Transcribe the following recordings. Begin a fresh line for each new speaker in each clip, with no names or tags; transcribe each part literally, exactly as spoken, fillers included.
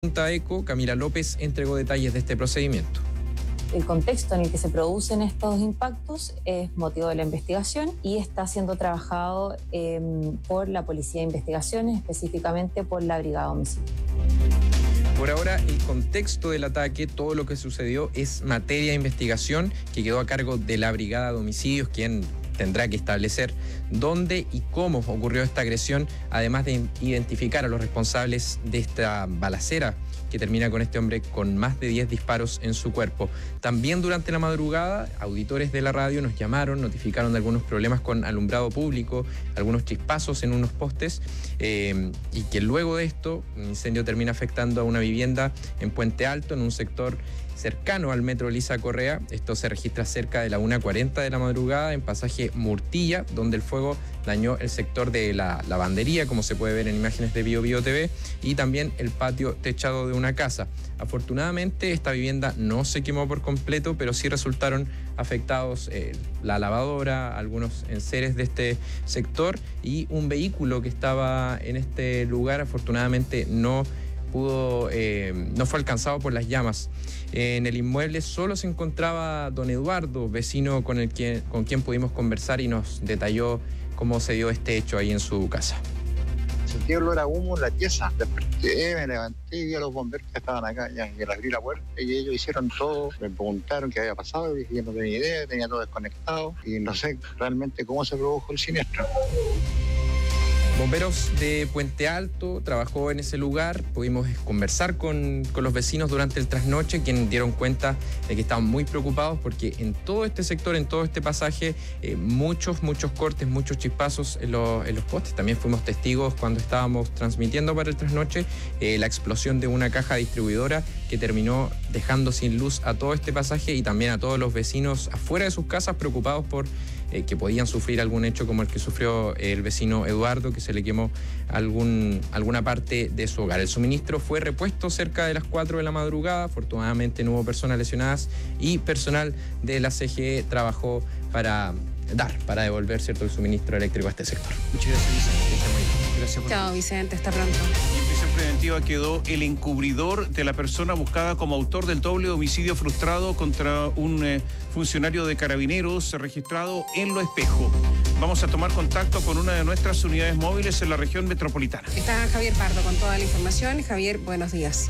Junta ECO, Camila López, entregó detalles de este procedimiento.
El contexto en el que se producen estos impactos es motivo de la investigación y está siendo trabajado eh, por la Policía de Investigaciones, específicamente por la Brigada de Homicidios.
Por ahora, el contexto del ataque, todo lo que sucedió, es materia de investigación que quedó a cargo de la Brigada de Homicidios, quien tendrá que establecer dónde y cómo ocurrió esta agresión, además de identificar a los responsables de esta balacera que termina con este hombre con más de diez disparos en su cuerpo. También durante la madrugada, auditores de la radio nos llamaron, notificaron de algunos problemas con alumbrado público, algunos chispazos en unos postes, eh, y que luego de esto, un incendio termina afectando a una vivienda en Puente Alto, en un sector cercano al metro Elisa Correa. Esto se registra cerca de la una cuarenta de la madrugada en pasaje Murtilla, donde el fuego dañó el sector de la lavandería, como se puede ver en imágenes de Bio Bio T V, y también el patio techado de una casa. Afortunadamente, esta vivienda no se quemó por completo, pero sí resultaron afectados eh, la lavadora, algunos enseres de este sector y un vehículo que estaba en este lugar. Afortunadamente no pudo, eh, no fue alcanzado por las llamas. En el inmueble solo se encontraba don Eduardo, vecino con, el quien, con quien pudimos conversar y nos detalló cómo se dio este hecho ahí en su casa.
Sentí olor a humo en la pieza, desperté, me levanté y vi a los bomberos que estaban acá, ya, y le abrí la puerta y ellos hicieron todo, me preguntaron qué había pasado, y dije yo no tenía idea, tenía todo desconectado y no sé realmente cómo se produjo el siniestro.
Bomberos de Puente Alto trabajó en ese lugar, pudimos conversar con, con los vecinos durante el trasnoche, quienes dieron cuenta de que estaban muy preocupados porque en todo este sector, en todo este pasaje, eh, muchos, muchos cortes, muchos chispazos en, lo, en los postes. También fuimos testigos cuando estábamos transmitiendo para el trasnoche eh, la explosión de una caja distribuidora que terminó dejando sin luz a todo este pasaje y también a todos los vecinos afuera de sus casas preocupados por eh, que podían sufrir algún hecho como el que sufrió el vecino Eduardo, que se le quemó algún, alguna parte de su hogar. El suministro fue repuesto cerca de las cuatro de la madrugada, afortunadamente no hubo personas lesionadas y personal de la C G E trabajó para dar, para devolver cierto el suministro eléctrico a este sector.
Muchas gracias, Vicente. Gracias por
Chao, Vicente, hasta pronto.
Y en prisión preventiva quedó el encubridor de la persona buscada como autor del doble homicidio frustrado contra un eh, funcionario de Carabineros registrado en Lo Espejo. Vamos a tomar contacto con una de nuestras unidades móviles en la región metropolitana.
Está Javier Pardo con toda la información. Javier, buenos días.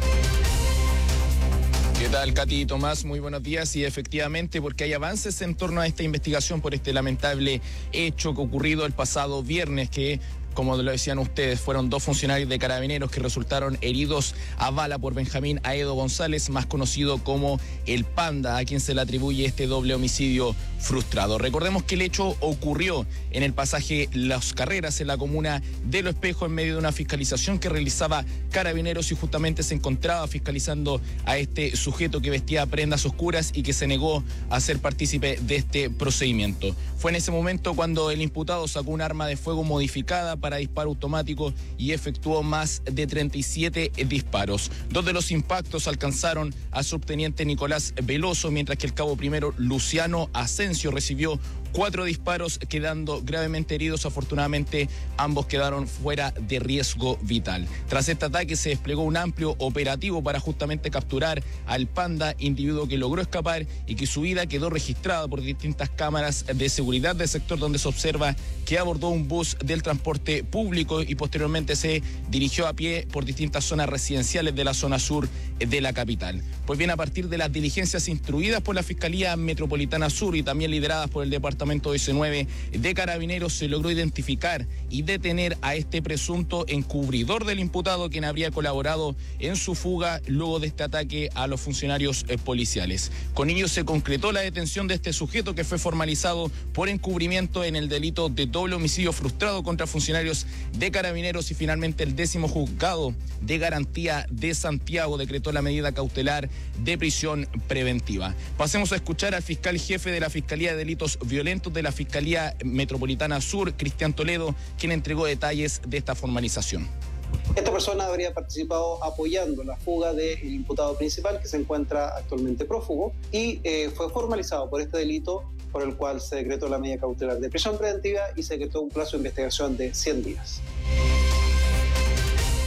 ¿Qué tal, Katy y Tomás? Muy buenos días. Y efectivamente, porque hay avances en torno a esta investigación por este lamentable hecho que ocurrido el pasado viernes, que, como lo decían ustedes, fueron dos funcionarios de Carabineros que resultaron heridos a bala por Benjamín Aedo González, más conocido como el Panda, a quien se le atribuye este doble homicidio frustrado. Recordemos que el hecho ocurrió en el pasaje Las Carreras, en la comuna de Lo Espejo, en medio de una fiscalización que realizaba Carabineros, y justamente se encontraba fiscalizando a este sujeto que vestía prendas oscuras y que se negó a ser partícipe de este procedimiento. Fue en ese momento cuando el imputado sacó un arma de fuego modificada para disparo automático y efectuó más de treinta y siete disparos. Dos de los impactos alcanzaron al subteniente Nicolás Veloso, mientras que el cabo primero Luciano Asensio recibió cuatro disparos, quedando gravemente heridos. Afortunadamente, ambos quedaron fuera de riesgo vital. Tras este ataque se desplegó un amplio operativo para justamente capturar al Panda, individuo que logró escapar y que su vida quedó registrada por distintas cámaras de seguridad del sector, donde se observa que abordó un bus del transporte público y posteriormente se dirigió a pie por distintas zonas residenciales de la zona sur de la capital. Pues bien, a partir de las diligencias instruidas por la Fiscalía Metropolitana Sur y también lideradas por el Departamento diecinueve de Carabineros, se logró identificar y detener a este presunto encubridor del imputado, quien habría colaborado en su fuga luego de este ataque a los funcionarios eh, policiales. Con ello se concretó la detención de este sujeto, que fue formalizado por encubrimiento en el delito de doble homicidio frustrado contra funcionarios de Carabineros, y finalmente el décimo juzgado de garantía de Santiago decretó la medida cautelar de prisión preventiva. Pasemos a escuchar al fiscal jefe de la Fiscalía de Delitos Violentos de la Fiscalía Metropolitana Sur, Cristian Toledo, quien entregó detalles de esta formalización.
Esta persona habría participado apoyando la fuga del imputado principal, que se encuentra actualmente prófugo, y eh, fue formalizado por este delito, por el cual se decretó la medida cautelar de prisión preventiva y se decretó un plazo de investigación de cien días.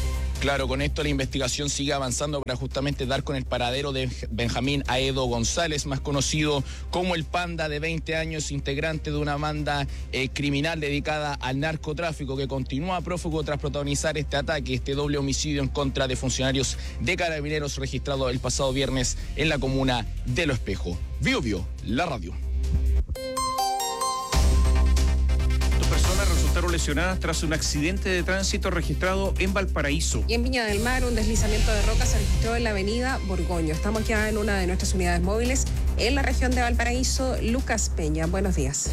Claro, con esto la investigación sigue avanzando para justamente dar con el paradero de Benjamín Aedo González, más conocido como el Panda, de veinte años, integrante de una banda eh, criminal dedicada al narcotráfico, que continúa prófugo tras protagonizar este ataque, este doble homicidio en contra de funcionarios de Carabineros registrado el pasado viernes en la comuna de Lo Espejo. Bio Bio, la radio.
Resultaron lesionadas tras un accidente de tránsito registrado en Valparaíso.
Y en Viña del Mar, un deslizamiento de roca se registró en la avenida Borgoño. Estamos ya en una de nuestras unidades móviles en la región de Valparaíso. Lucas Peña, buenos días.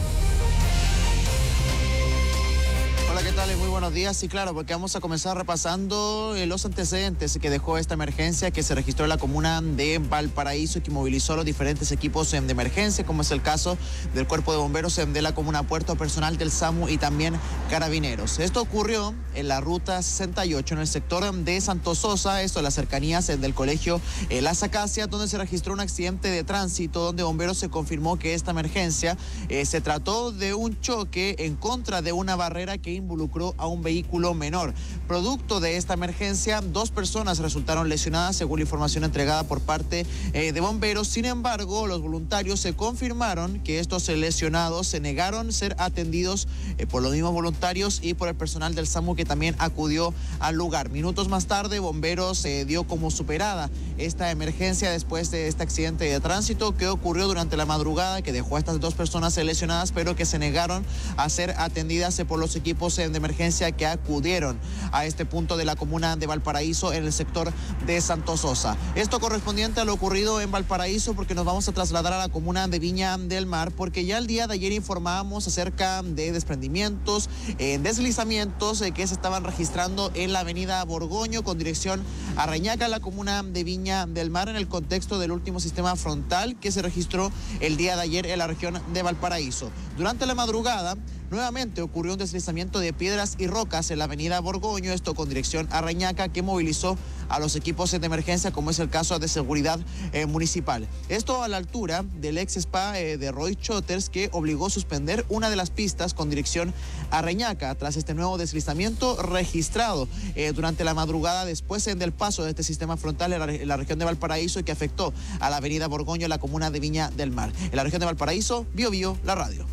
Hola, ¿qué tal? Muy buenos días. Sí, claro, porque vamos a comenzar repasando los antecedentes que dejó esta emergencia que se registró en la comuna de Valparaíso y que movilizó los diferentes equipos de emergencia, como es el caso del Cuerpo de Bomberos de la comuna Puerto, personal del SAMU y también Carabineros. Esto ocurrió en la ruta sesenta y ocho, en el sector de Santo Sosa, esto en las cercanías del colegio Las Acacias, donde se registró un accidente de tránsito, donde Bomberos se confirmó que esta emergencia eh, se trató de un choque en contra de una barrera que involucró a un vehículo menor. Producto de esta emergencia, dos personas resultaron lesionadas, según la información entregada por parte eh, de bomberos. Sin embargo, los voluntarios se confirmaron que estos lesionados se negaron a ser atendidos eh, por los mismos voluntarios y por el personal del SAMU, que también acudió al lugar. Minutos más tarde, bomberos eh, dio como superada esta emergencia después de este accidente de tránsito que ocurrió durante la madrugada, que dejó a estas dos personas lesionadas, pero que se negaron a ser atendidas eh, por los equipos de emergencia que acudieron a este punto de la comuna de Valparaíso, en el sector de Santo Sosa. Esto correspondiente a lo ocurrido en Valparaíso, porque nos vamos a trasladar a la comuna de Viña del Mar, porque ya el día de ayer informábamos acerca de desprendimientos, eh, deslizamientos eh, que se estaban registrando en la avenida Borgoño con dirección a Reñaca, la comuna de Viña del Mar, en el contexto del último sistema frontal que se registró el día de ayer en la región de Valparaíso. Durante la madrugada, nuevamente ocurrió un deslizamiento de piedras y rocas en la avenida Borgoño, esto con dirección a Reñaca, que movilizó a los equipos de emergencia, como es el caso de seguridad eh, municipal. Esto a la altura del ex spa eh, de Roy Chotters, que obligó a suspender una de las pistas con dirección a Reñaca tras este nuevo deslizamiento registrado eh, durante la madrugada después eh, del paso de este sistema frontal en la, en la región de Valparaíso, y que afectó a la avenida Borgoño, la comuna de Viña del Mar. En la región de Valparaíso, Bio Bio, la radio.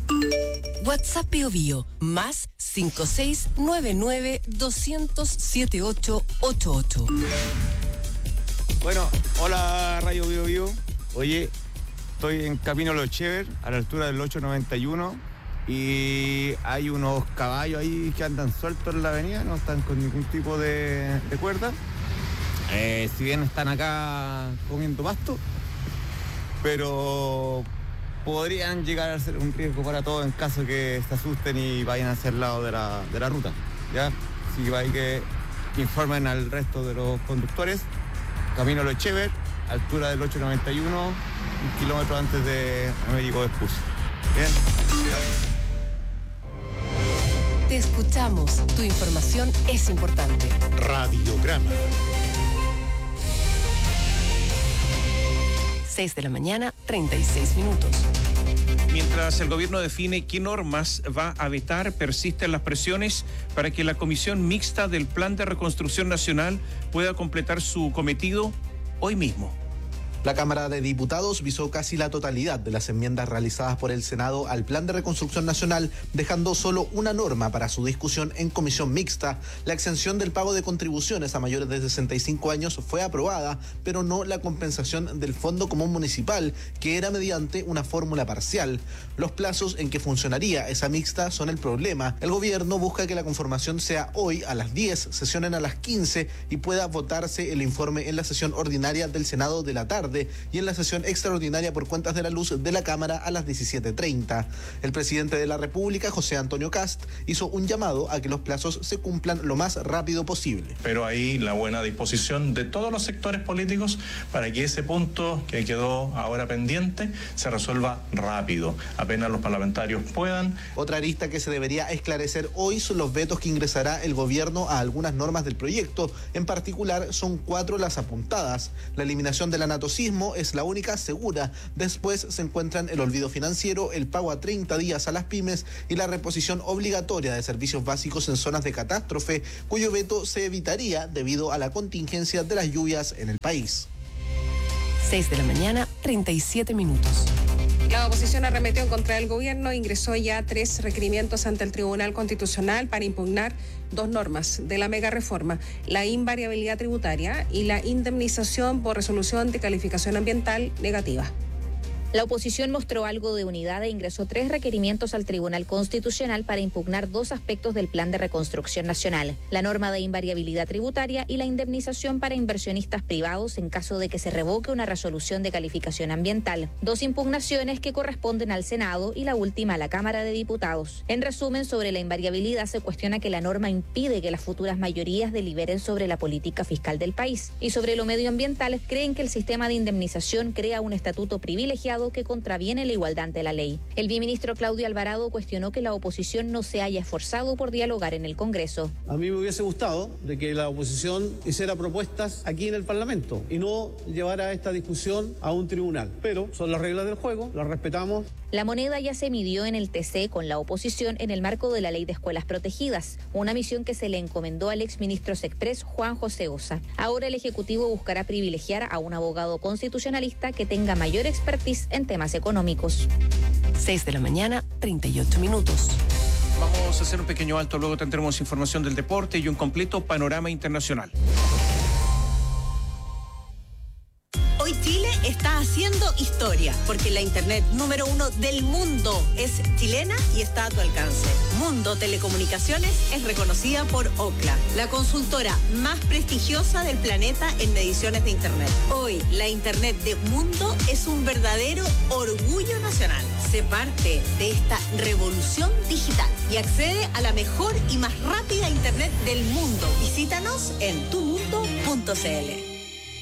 WhatsApp Bio Bio, más cinco seis nueve nueve dos cero cero siete ocho ocho ocho.
Bueno, hola Radio Bio Bio. Oye, estoy en Camino Lo Echever, a la altura del ocho noventa y uno, y hay unos caballos ahí que andan sueltos en la avenida, no están con ningún tipo de, de cuerda. Eh, si bien están acá comiendo pasto, pero podrían llegar a ser un riesgo para todos en caso que se asusten y vayan hacia el lado de la, de la ruta, ¿ya? Así que hay que informen al resto de los conductores. Camino Lo Echever, altura del ocho noventa y uno, un kilómetro antes de Américo Vespucio. ¿Bien?
Te escuchamos, tu información es importante.
Radiograma.
seis de la mañana, treinta y seis minutos.
Mientras el gobierno define qué normas va a vetar, persisten las presiones para que la Comisión Mixta del Plan de Reconstrucción Nacional pueda completar su cometido hoy mismo.
La Cámara de Diputados visó casi la totalidad de las enmiendas realizadas por el Senado al Plan de Reconstrucción Nacional, dejando solo una norma para su discusión en comisión mixta. La exención del pago de contribuciones a mayores de sesenta y cinco años fue aprobada, pero no la compensación del Fondo Común Municipal, que era mediante una fórmula parcial. Los plazos en que funcionaría esa mixta son el problema. El gobierno busca que la conformación sea hoy a las diez, sesionen a las quince y pueda votarse el informe en la sesión ordinaria del Senado de la tarde y en la sesión extraordinaria por cuentas de la luz de la Cámara a las diecisiete treinta. El presidente de la República, José Antonio Kast, hizo un llamado a que los plazos se cumplan lo más rápido posible.
Pero ahí la buena disposición de todos los sectores políticos para que ese punto que quedó ahora pendiente se resuelva rápido, apenas los parlamentarios puedan.
Otra arista que se debería esclarecer hoy son los vetos que ingresará el gobierno a algunas normas del proyecto. En particular, son cuatro las apuntadas: la eliminación de la natosis brucismo es la única segura. Después se encuentran el olvido financiero, el pago a treinta días a las pymes y la reposición obligatoria de servicios básicos en zonas de catástrofe, cuyo veto se evitaría debido a la contingencia de las lluvias en el país.
seis de la mañana, treinta y siete minutos.
La oposición arremetió en contra del gobierno e ingresó ya tres requerimientos ante el Tribunal Constitucional para impugnar dos normas de la mega reforma: la invariabilidad tributaria y la indemnización por resolución de calificación ambiental negativa.
La oposición mostró algo de unidad e ingresó tres requerimientos al Tribunal Constitucional para impugnar dos aspectos del Plan de Reconstrucción Nacional: la norma de invariabilidad tributaria y la indemnización para inversionistas privados en caso de que se revoque una resolución de calificación ambiental. Dos impugnaciones que corresponden al Senado y la última a la Cámara de Diputados. En resumen, sobre la invariabilidad se cuestiona que la norma impide que las futuras mayorías deliberen sobre la política fiscal del país. Y sobre lo medioambiental, creen que el sistema de indemnización crea un estatuto privilegiado que contraviene la igualdad ante la ley. El viceministro Claudio Alvarado cuestionó que la oposición no se haya esforzado por dialogar en el Congreso.
A mí me hubiese gustado de que la oposición hiciera propuestas aquí en el Parlamento y no llevara esta discusión a un tribunal. Pero son las reglas del juego, las respetamos.
La moneda ya se midió en el T C con la oposición en el marco de la Ley de Escuelas Protegidas, una misión que se le encomendó al exministro Sexpress Juan José Osa. Ahora el Ejecutivo buscará privilegiar a un abogado constitucionalista que tenga mayor expertise en temas económicos.
seis de la mañana, treinta y ocho minutos.
Vamos a hacer un pequeño alto, luego tendremos información del deporte y un completo panorama internacional.
Hoy Chile está haciendo historia, porque la internet número uno del mundo es chilena y está a tu alcance. Mundo Telecomunicaciones es reconocida por Ookla, la consultora más prestigiosa del planeta en mediciones de internet. Hoy, la internet de Mundo es un verdadero orgullo nacional. Sé parte de esta revolución digital y accede a la mejor y más rápida internet del mundo. Visítanos en tu mundo punto c l.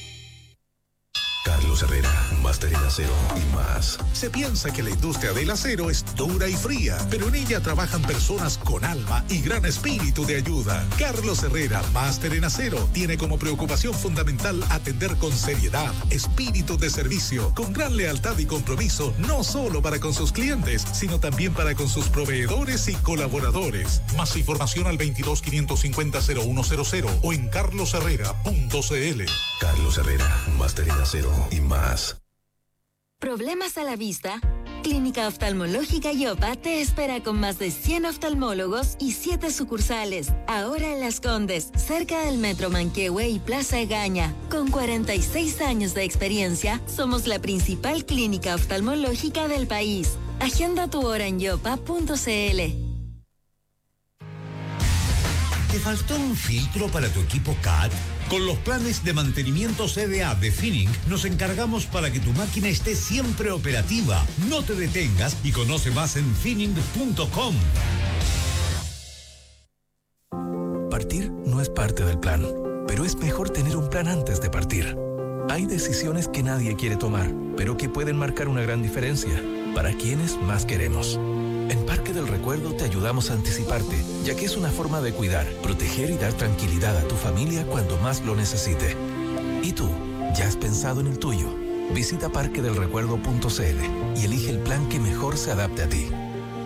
Carlos Herrera, máster en acero y más. Se piensa que la industria del acero es dura y fría, pero en ella trabajan personas con alma y gran espíritu de ayuda. Carlos Herrera, máster en acero, tiene como preocupación fundamental atender con seriedad, espíritu de servicio, con gran lealtad y compromiso, no solo para con sus clientes, sino también para con sus proveedores y colaboradores. Más información al veintidós, quinientos cincuenta, cero uno cero cero o en carlos herrera punto c l. Carlos Herrera, máster en acero y más.
¿Problemas a la vista? Clínica Oftalmológica Yopa te espera con más de cien oftalmólogos y siete sucursales. Ahora en Las Condes, cerca del Metro Manquehue y Plaza Egaña. Con cuarenta y seis años de experiencia, somos la principal clínica oftalmológica del país. Agenda tu hora en yopa punto c l.
¿Te faltó un filtro para tu equipo C A D? Con los planes de mantenimiento C D A de Finning nos encargamos para que tu máquina esté siempre operativa. No te detengas y conoce más en finning punto com.
Partir no es parte del plan, pero es mejor tener un plan antes de partir. Hay decisiones que nadie quiere tomar, pero que pueden marcar una gran diferencia para quienes más queremos. En Parque del Recuerdo te ayudamos a anticiparte, ya que es una forma de cuidar, proteger y dar tranquilidad a tu familia cuando más lo necesite. ¿Y tú? ¿Ya has pensado en el tuyo? Visita parque del recuerdo punto c l y elige el plan que mejor se adapte a ti.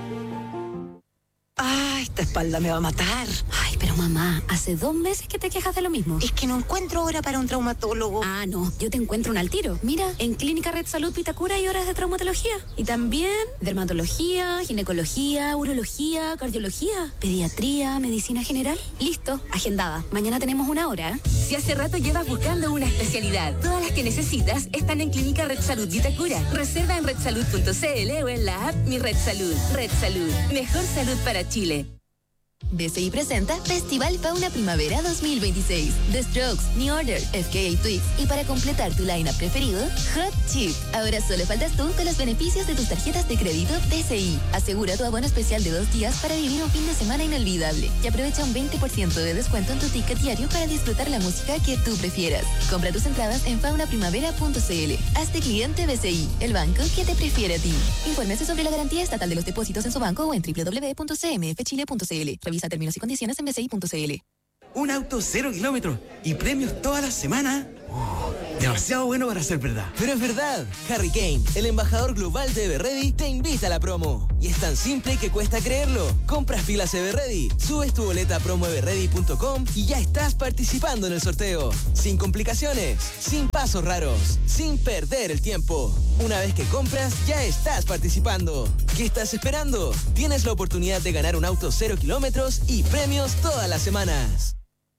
¡Ay, esta espalda me va a matar!
Ay, pero mamá, hace dos meses que te quejas de lo mismo.
Es que no encuentro hora para un traumatólogo.
Ah, no, yo te encuentro un al tiro. Mira, en Clínica Red Salud Vitacura hay horas de traumatología. Y también dermatología, ginecología, urología, cardiología, pediatría, medicina general. Listo, agendada. Mañana tenemos una hora, ¿eh?
Si hace rato llevas buscando una especialidad, todas las que necesitas están en Clínica Red Salud Vitacura. Reserva en red salud punto c l o en la app Mi Red Salud. Red Salud, mejor salud para Chile.
B C I presenta Festival Fauna Primavera dos mil veintiséis. The Strokes, New Order, F K A Twigs y para completar tu line-up preferido, Hot Chip. Ahora solo faltas tú con los beneficios de tus tarjetas de crédito B C I. Asegura tu abono especial de dos días para vivir un fin de semana inolvidable y aprovecha un veinte por ciento de descuento en tu ticket diario para disfrutar la música que tú prefieras. Compra tus entradas en fauna primavera punto c l. Hazte cliente B C I, el banco que te prefiere a ti. Infórmese sobre la garantía estatal de los depósitos en su banco o en doble u doble u doble u punto c m f chile punto c l. Revisa términos y condiciones en b c i punto c l.
Un auto cero kilómetros y premios toda la semana. Uh,
demasiado bueno para ser verdad. Pero es verdad. Harry Kane, el embajador global de Everready, te invita a la promo. Y es tan simple que cuesta creerlo. Compras pilas Everready, subes tu boleta a promo everready punto com y ya estás participando en el sorteo. Sin complicaciones, sin pasos raros, sin perder el tiempo. Una vez que compras, ya estás participando. ¿Qué estás esperando? Tienes la oportunidad de ganar un auto cero kilómetros y premios todas las semanas.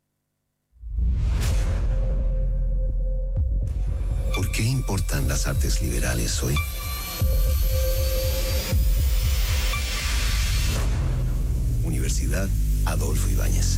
¿Por qué importan las artes liberales hoy? Universidad Adolfo Ibáñez.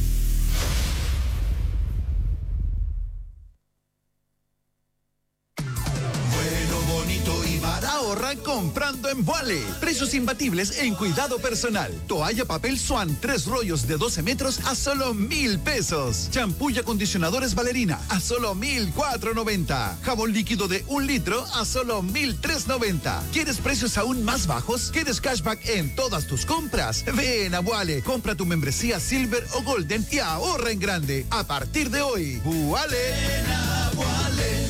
Ahorra comprando en Vuale. Precios imbatibles en cuidado personal. Toalla papel Swan, tres rollos de doce metros a solo mil pesos. Champú y acondicionadores Valerina a solo mil cuatro noventa. Jabón líquido de un litro a solo mil tres noventa. ¿Quieres precios aún más bajos? ¿Quieres cashback en todas tus compras? Ven a Vuale, compra tu membresía Silver o Golden y ahorra en grande. A partir de hoy, Vuale. Ven a Vuale.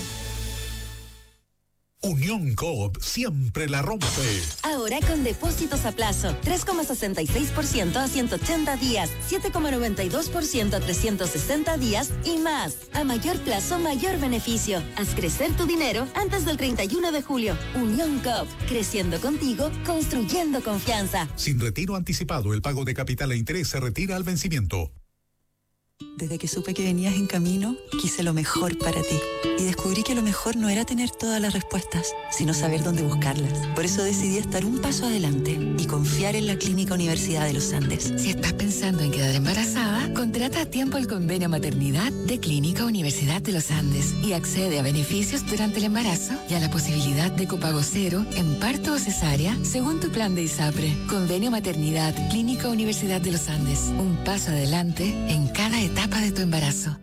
Unión Coop siempre la rompe.
Ahora con depósitos a plazo, tres coma sesenta y seis por ciento a ciento ochenta días, siete coma noventa y dos por ciento a trescientos sesenta días y más. A mayor plazo, mayor beneficio. Haz crecer tu dinero antes del treinta y uno de julio. Unión Coop, creciendo contigo, construyendo confianza.
Sin retiro anticipado, el pago de capital e interés se retira al vencimiento.
Desde que supe que venías en camino, quise lo mejor para ti. Y descubrí que lo mejor no era tener todas las respuestas, sino saber dónde buscarlas. Por eso decidí estar un paso adelante y confiar en la Clínica Universidad de los Andes.
Si estás pensando en quedar embarazada, contrata a tiempo el convenio maternidad de Clínica Universidad de los Andes y accede a beneficios durante el embarazo y a la posibilidad de copago cero en parto o cesárea según tu plan de ISAPRE. Convenio maternidad Clínica Universidad de los Andes. Un paso adelante en cada etapa de tu embarazo.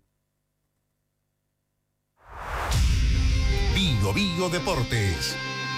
Bio Bio Deportes.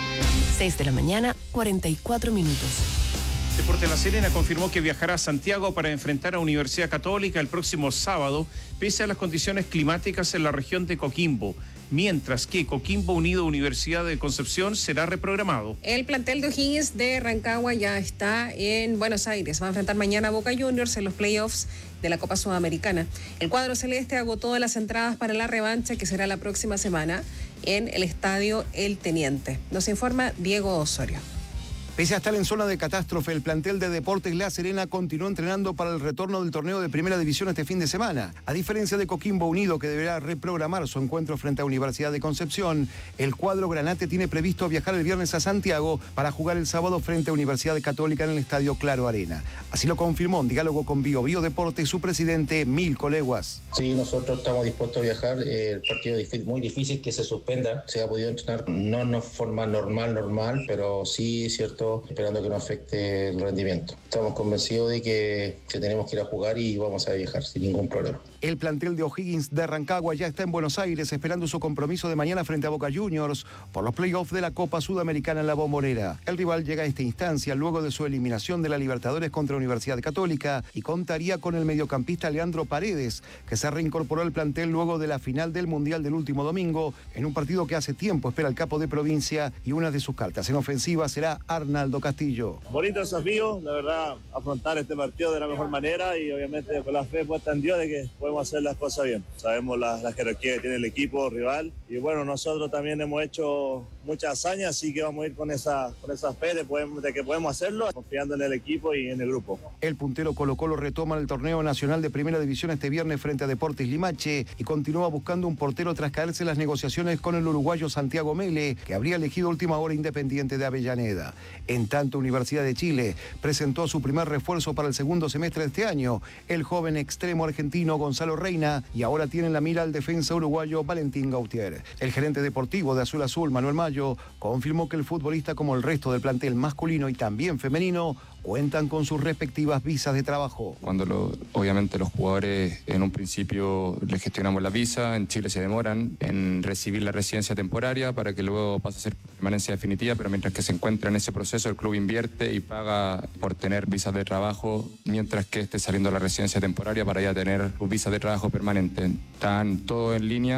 seis de la mañana, cuarenta y cuatro minutos.
Deportes La Serena confirmó que viajará a Santiago para enfrentar a Universidad Católica el próximo sábado, pese a las condiciones climáticas en la región de Coquimbo, mientras que Coquimbo Unido Universidad de Concepción será reprogramado.
El plantel de O'Higgins de Rancagua ya está en Buenos Aires. Va a enfrentar mañana a Boca Juniors en los playoffs de la Copa Sudamericana. El cuadro celeste agotó las entradas para la revancha, que será la próxima semana en el estadio El Teniente. Nos informa Diego Osorio.
Pese a estar en zona de catástrofe, el plantel de Deportes La Serena continuó entrenando para el retorno del torneo de Primera División este fin de semana. A diferencia de Coquimbo Unido, que deberá reprogramar su encuentro frente a Universidad de Concepción, el cuadro granate tiene previsto viajar el viernes a Santiago para jugar el sábado frente a Universidad Católica en el Estadio Claro Arena. Así lo confirmó en diálogo con Bio Bio Deportes su presidente Milko Leguas.
Sí, nosotros estamos dispuestos a viajar. El partido es muy difícil que se suspenda. Se ha podido entrenar no de forma normal, normal, pero sí, cierto, esperando que no afecte el rendimiento. Estamos convencidos de que, que tenemos que ir a jugar y vamos a viajar sin ningún problema.
El plantel de O'Higgins de Rancagua ya está en Buenos Aires esperando su compromiso de mañana frente a Boca Juniors por los playoffs de la Copa Sudamericana en la Bombonera. El rival llega a esta instancia luego de su eliminación de la Libertadores contra Universidad Católica y contaría con el mediocampista Leandro Paredes, que se reincorporó al plantel luego de la final del Mundial del último domingo, en un partido que hace tiempo espera el capo de provincia, y una de sus cartas en ofensiva será Arnaldo Castillo.
Bonito desafío, la verdad, afrontar este partido de la mejor manera y obviamente con la fe puesta en Dios de que podemos hacer las cosas bien. Sabemos la, la jerarquía que tiene el equipo rival y bueno, nosotros también hemos hecho muchas hazañas, así que vamos a ir con esa, con esa fe de, podemos, de que podemos hacerlo, confiando en el equipo y en el grupo.
El puntero Colo Colo retoma el torneo nacional de Primera División este viernes frente a Deportes Limache y continúa buscando un portero tras caerse las negociaciones con el uruguayo Santiago Mele, que habría elegido última hora Independiente de Avellaneda. En tanto, Universidad de Chile presentó su primer refuerzo para el segundo semestre de este año, el joven extremo argentino Gonzalo Reina, y ahora tiene en la mira al defensa uruguayo Valentín Gautier. El gerente deportivo de Azul Azul, Manuel Mayo, confirmó que el futbolista, como el resto del plantel masculino y también femenino, cuentan con sus respectivas visas de trabajo.
Cuando lo, obviamente los jugadores en un principio les gestionamos la visa, en Chile se demoran en recibir la residencia temporaria para que luego pase a ser permanencia definitiva, pero mientras que se encuentra en ese proceso el club invierte y paga por tener visas de trabajo mientras que esté saliendo la residencia temporaria para ya tener sus visas de trabajo permanente. Están todo en línea,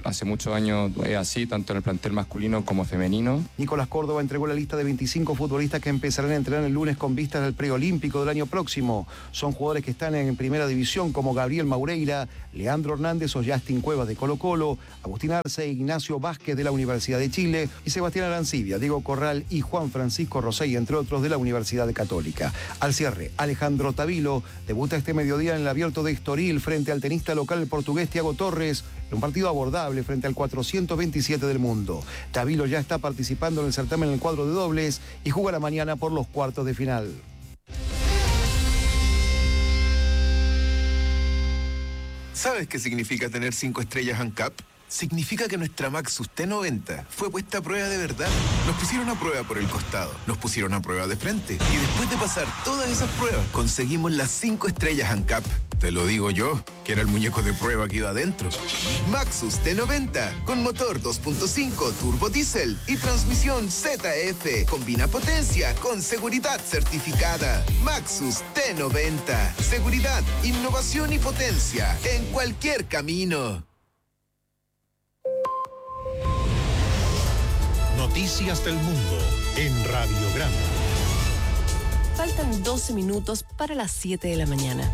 hace muchos años es así, tanto en el plantel masculino como femenino.
Nicolás Córdoba entregó la lista de veinticinco futbolistas que empezarán a entrenar el lunes con vistas al preolímpico del año próximo. Son jugadores que están en primera división como Gabriel Maureira, Leandro Hernández o Justin Cuevas de Colo Colo, Agustín Arce, Ignacio Vázquez de la Universidad de Chile y Sebastián Arancibia, Diego Corral y Juan Francisco Rosell, entre otros, de la Universidad Católica. Al cierre, Alejandro Tavilo debuta este mediodía en el Abierto de Estoril frente al tenista local el portugués Thiago Torres, en un partido abordable frente al cuatrocientos veintisiete del mundo. Tavilo ya está participando en el certamen en el cuadro de dobles y jugará mañana por los cuartos de final.
¿Sabes qué significa tener cinco estrellas ANCAP? Significa que nuestra Maxus T noventa fue puesta a prueba de verdad. Nos pusieron a prueba por el costado, nos pusieron a prueba de frente y después de pasar todas esas pruebas conseguimos las cinco estrellas ANCAP. Te lo digo yo, que era el muñeco de prueba que iba adentro. Maxus T noventa, con motor dos punto cinco turbo diésel y transmisión Z F. Combina potencia con seguridad certificada. Maxus T noventa. Seguridad, innovación y potencia en cualquier camino.
Noticias del Mundo en Radiograma.
Faltan doce minutos para las siete de la mañana.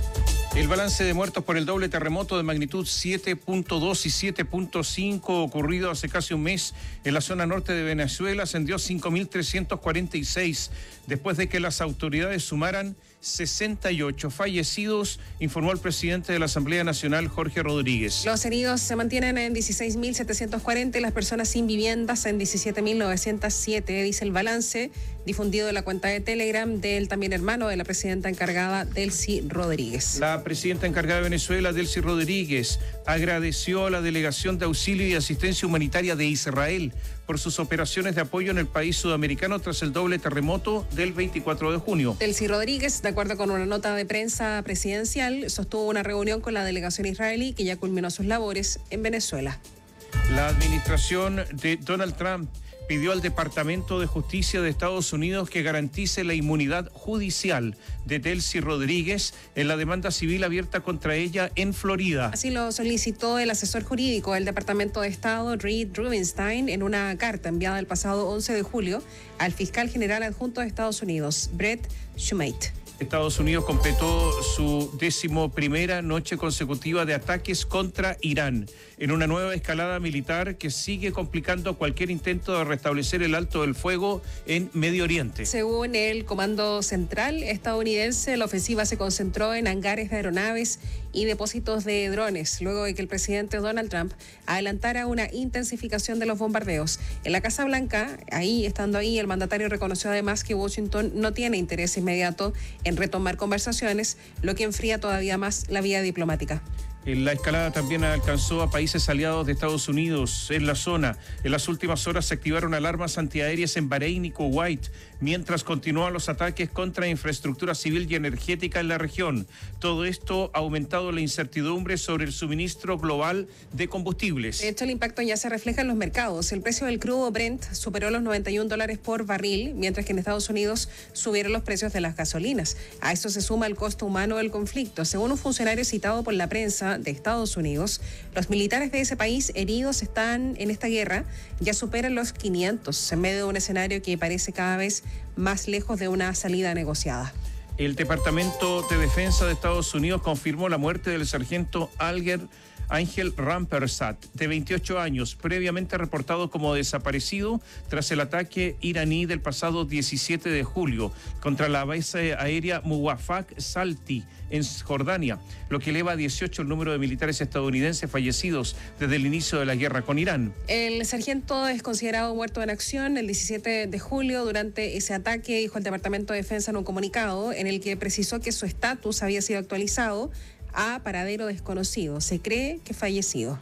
El balance de muertos por el doble terremoto de magnitud siete punto dos y siete punto cinco ocurrido hace casi un mes en la zona norte de Venezuela ascendió a cinco mil trescientos cuarenta y seis después de que las autoridades sumaran sesenta y ocho fallecidos, informó el presidente de la Asamblea Nacional, Jorge Rodríguez.
Los heridos se mantienen en dieciséis mil setecientos cuarenta y las personas sin viviendas en diecisiete mil novecientos siete, dice el balance difundido en la cuenta de Telegram del también hermano de la presidenta encargada, Delcy Rodríguez.
La presidenta encargada de Venezuela, Delcy Rodríguez, agradeció a la Delegación de Auxilio y Asistencia Humanitaria de Israel por sus operaciones de apoyo en el país sudamericano tras el doble terremoto del veinticuatro de junio.
Delcy Rodríguez, de acuerdo con una nota de prensa presidencial, sostuvo una reunión con la delegación israelí que ya culminó sus labores en Venezuela.
La administración de Donald Trump pidió al Departamento de Justicia de Estados Unidos que garantice la inmunidad judicial de Delcy Rodríguez en la demanda civil abierta contra ella en Florida.
Así lo solicitó el asesor jurídico del Departamento de Estado, Reed Rubinstein, en una carta enviada el pasado once de julio al fiscal general adjunto de Estados Unidos, Brett Shumate.
Estados Unidos completó su décimo primera noche consecutiva de ataques contra Irán, en una nueva escalada militar que sigue complicando cualquier intento de restablecer el alto del fuego en Medio Oriente.
Según el Comando Central estadounidense, la ofensiva se concentró en hangares de aeronaves y depósitos de drones, luego de que el presidente Donald Trump adelantara una intensificación de los bombardeos. En la Casa Blanca, ahí, estando ahí, el mandatario reconoció además que Washington no tiene interés inmediato en retomar conversaciones, lo que enfría todavía más la vía diplomática.
La escalada también alcanzó a países aliados de Estados Unidos en la zona. En las últimas horas se activaron alarmas antiaéreas en Bahrein y Kuwait, mientras continúan los ataques contra infraestructura civil y energética en la región. Todo esto ha aumentado la incertidumbre sobre el suministro global de combustibles.
De hecho, el impacto ya se refleja en los mercados. El precio del crudo Brent superó los noventa y un dólares por barril, mientras que en Estados Unidos subieron los precios de las gasolinas. A eso se suma el costo humano del conflicto. Según un funcionario citado por la prensa de Estados Unidos, los militares de ese país heridos están en esta guerra, ya superan los quinientos, en medio de un escenario que parece cada vez más lejos de una salida negociada.
El Departamento de Defensa de Estados Unidos confirmó la muerte del sargento Alger Ángel Rampersad, de veintiocho años, previamente reportado como desaparecido tras el ataque iraní del pasado diecisiete de julio contra la base aérea Muwafaq Salti en Jordania, lo que eleva a dieciocho el número de militares estadounidenses fallecidos desde el inicio de la guerra con Irán.
El sargento es considerado muerto en acción el diecisiete de julio durante ese ataque, dijo el Departamento de Defensa en un comunicado en el que precisó que su estatus había sido actualizado a paradero desconocido. Se cree que fallecido.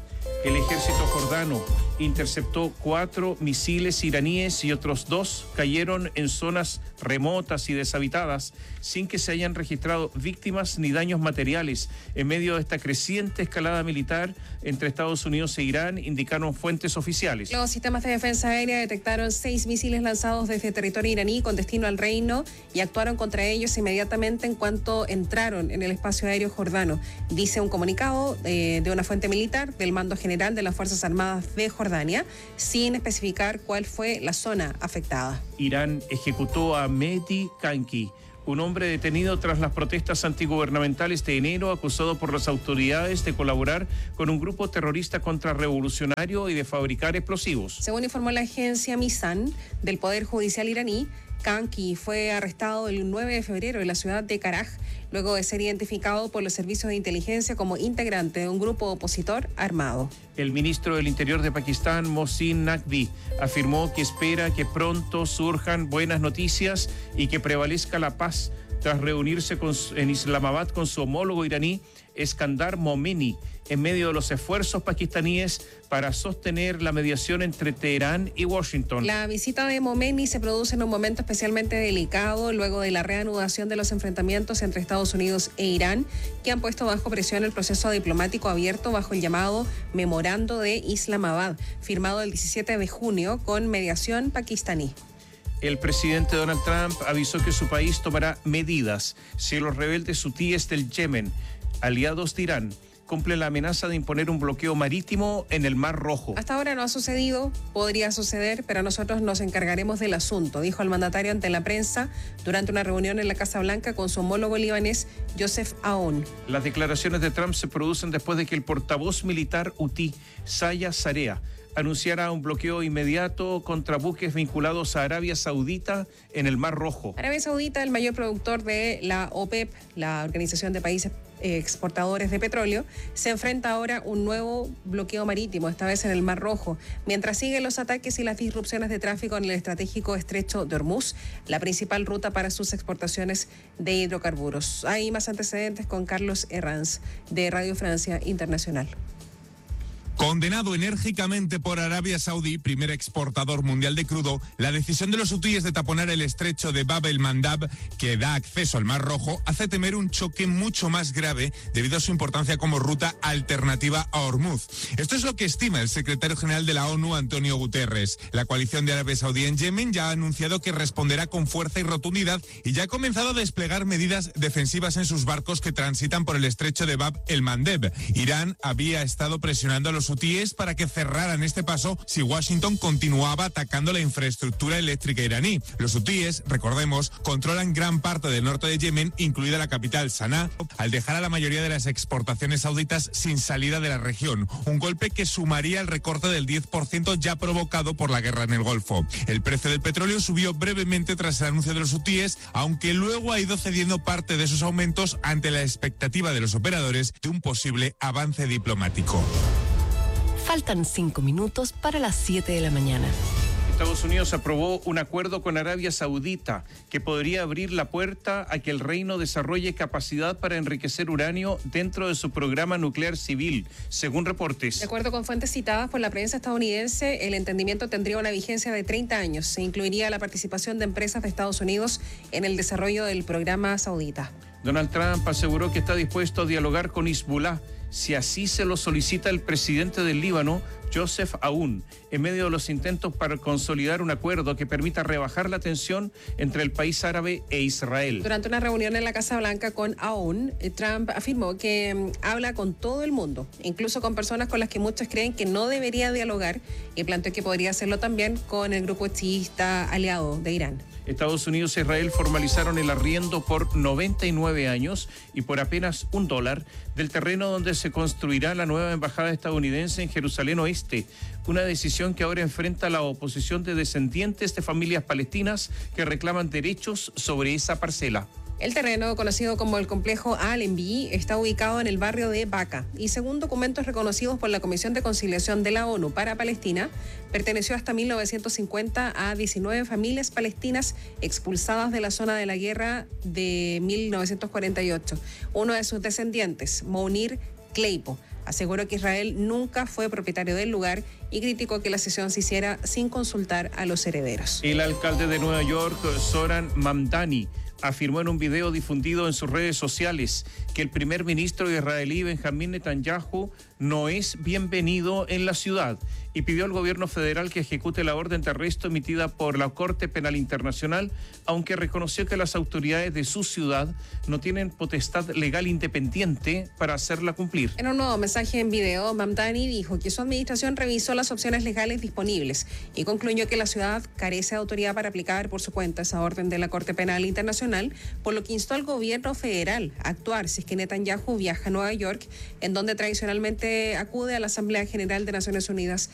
El ejército jordano interceptó cuatro misiles iraníes y otros dos cayeron en zonas remotas y deshabitadas sin que se hayan registrado víctimas ni daños materiales en medio de esta creciente escalada militar entre Estados Unidos e Irán, indicaron fuentes oficiales.
Los sistemas de defensa aérea detectaron seis misiles lanzados desde territorio iraní con destino al Reino y actuaron contra ellos inmediatamente en cuanto entraron en el espacio aéreo jordano, dice un comunicado eh, de una fuente militar del mando Comando General de las Fuerzas Armadas de Jordania, sin especificar cuál fue la zona afectada.
Irán ejecutó a Mehdi Kanki, un hombre detenido tras las protestas antigubernamentales de enero, acusado por las autoridades de colaborar con un grupo terrorista contrarrevolucionario y de fabricar explosivos.
Según informó la agencia Misan del Poder Judicial iraní, Kanki fue arrestado el nueve de febrero en la ciudad de Karaj, luego de ser identificado por los servicios de inteligencia como integrante de un grupo opositor armado.
El ministro del Interior de Pakistán, Mohsin Naqvi, afirmó que espera que pronto surjan buenas noticias y que prevalezca la paz tras reunirse con, en Islamabad con su homólogo iraní, Eskandar Momeni, en medio de los esfuerzos pakistaníes para sostener la mediación entre Teherán y Washington.
La visita de Momeni se produce en un momento especialmente delicado luego de la reanudación de los enfrentamientos entre Estados Unidos e Irán, que han puesto bajo presión el proceso diplomático abierto bajo el llamado Memorando de Islamabad, firmado el diecisiete de junio con mediación pakistaní.
El presidente Donald Trump avisó que su país tomará medidas si los rebeldes hutíes del Yemen, aliados de Irán, cumplen la amenaza de imponer un bloqueo marítimo en el Mar Rojo.
Hasta ahora no ha sucedido, podría suceder, pero nosotros nos encargaremos del asunto, dijo el mandatario ante la prensa durante una reunión en la Casa Blanca con su homólogo libanés, Joseph Aoun.
Las declaraciones de Trump se producen después de que el portavoz militar hutí, Zaya Zarea, anunciara un bloqueo inmediato contra buques vinculados a Arabia Saudita en el Mar Rojo.
Arabia Saudita, el mayor productor de la OPEP, la Organización de Países Exportadores de Petróleo, se enfrenta ahora a un nuevo bloqueo marítimo, esta vez en el Mar Rojo, mientras siguen los ataques y las disrupciones de tráfico en el estratégico estrecho de Hormuz, la principal ruta para sus exportaciones de hidrocarburos. Hay más antecedentes con Carlos Herranz, de Radio Francia Internacional.
Condenado enérgicamente por Arabia Saudí, primer exportador mundial de crudo, la decisión de los hutíes de taponar el estrecho de Bab el-Mandab, que da acceso al Mar Rojo, hace temer un choque mucho más grave debido a su importancia como ruta alternativa a Hormuz. Esto es lo que estima el secretario general de la ONU, Antonio Guterres. La coalición de Arabia Saudí en Yemen ya ha anunciado que responderá con fuerza y rotundidad y ya ha comenzado a desplegar medidas defensivas en sus barcos que transitan por el estrecho de Bab el-Mandeb. Irán había estado presionando a los hutíes para que cerraran este paso si Washington continuaba atacando la infraestructura eléctrica iraní. Los hutíes, recordemos, controlan gran parte del norte de Yemen, incluida la capital Sanaa, al dejar a la mayoría de las exportaciones sauditas sin salida de la región, un golpe que sumaría el recorte del diez por ciento ya provocado por la guerra en el Golfo. El precio del petróleo subió brevemente tras el anuncio de los hutíes, aunque luego ha ido cediendo parte de esos aumentos ante la expectativa de los operadores de un posible avance diplomático.
Faltan cinco minutos para las siete de la mañana.
Estados Unidos aprobó un acuerdo con Arabia Saudita que podría abrir la puerta a que el reino desarrolle capacidad para enriquecer uranio dentro de su programa nuclear civil, según reportes.
De acuerdo con fuentes citadas por la prensa estadounidense, el entendimiento tendría una vigencia de treinta años. Se incluiría la participación de empresas de Estados Unidos en el desarrollo del programa saudita.
Donald Trump aseguró que está dispuesto a dialogar con Hezbollah si así se lo solicita el presidente del Líbano, Joseph Aoun, en medio de los intentos para consolidar un acuerdo que permita rebajar la tensión entre el país árabe e Israel.
Durante una reunión en la Casa Blanca con Aoun, Trump afirmó que um, habla con todo el mundo, incluso con personas con las que muchos creen que no debería dialogar, y planteó que podría hacerlo también con el grupo chiita aliado de Irán.
Estados Unidos e Israel formalizaron el arriendo por noventa y nueve años y por apenas un dólar del terreno donde se construirá la nueva embajada estadounidense en Jerusalén Oeste, una decisión que ahora enfrenta la oposición de descendientes de familias palestinas que reclaman derechos sobre esa parcela.
El terreno, conocido como el complejo Allenby, está ubicado en el barrio de Baca y, según documentos reconocidos por la Comisión de Conciliación de la ONU para Palestina, perteneció hasta mil novecientos cincuenta a diecinueve familias palestinas expulsadas de la zona de la guerra de mil novecientos cuarenta y ocho. Uno de sus descendientes, Mounir Kleipo, aseguró que Israel nunca fue propietario del lugar y criticó que la cesión se hiciera sin consultar a los herederos.
El alcalde de Nueva York, Zoran Mamdani, afirmó en un video difundido en sus redes sociales que el primer ministro israelí Benjamín Netanyahu no es bienvenido en la ciudad y pidió al gobierno federal que ejecute la orden de arresto emitida por la Corte Penal Internacional, aunque reconoció que las autoridades de su ciudad no tienen potestad legal independiente para hacerla cumplir.
En un nuevo mensaje en video, Mamdani dijo que su administración revisó las opciones legales disponibles y concluyó que la ciudad carece de autoridad para aplicar por su cuenta esa orden de la Corte Penal Internacional, por lo que instó al gobierno federal a actuar si es que Netanyahu viaja a Nueva York, en donde tradicionalmente acude a la Asamblea General de Naciones Unidas